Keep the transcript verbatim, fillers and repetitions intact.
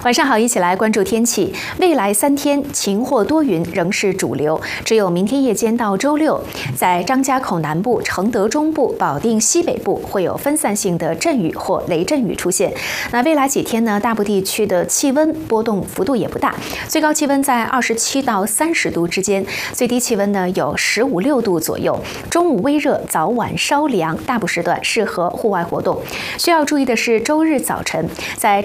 晚上好，一起来关注天气。未来三天晴或多云仍是主流，只有明天夜间到周六，在张家口南部、承德中部、保定西北部会有分散性的阵雨或雷阵雨出现。那未来几天呢，大部地区的气温波动幅度也不大，最高气温在二十七到三十度之间，最低气温呢有十五六度左右。中午微热，早晚稍凉，大部时段适合户外活动。需要注意的是，周日早晨在